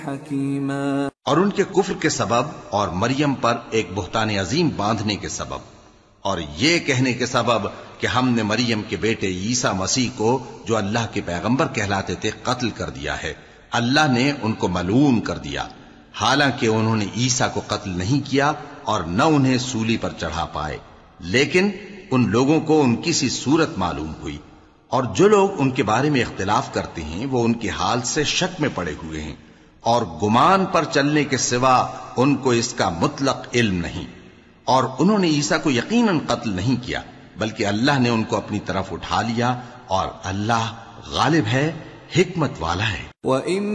हकीमा। और उनके कुफ्र के सबब और मरियम पर एक बुहतान अजीम बांधने के सबब और ये कहने के सबब कि हमने मरियम के बेटे ईसा मसीह को, जो अल्लाह के पैगंबर कहलाते थे, कत्ल कर दिया है। अल्लाह ने उनको मलून कर दिया, हालांकि उन्होंने ईसा को कत्ल नहीं किया और न उन्हें सूली पर चढ़ा पाए, लेकिन उन लोगों को उनकी सी सूरत मालूम हुई। और जो लोग उनके बारे में इख्तिलाफ करते हैं वो उनके हाल से शक में पड़े हुए हैं और गुमान पर चलने के सिवा उनको इसका मुतलक इल्म नहीं। और उन्होंने ईसा को यकीनन कत्ल नहीं किया, बल्कि अल्लाह ने उनको अपनी तरफ उठा लिया और अल्लाह गालिब है, हिकमत वाला है।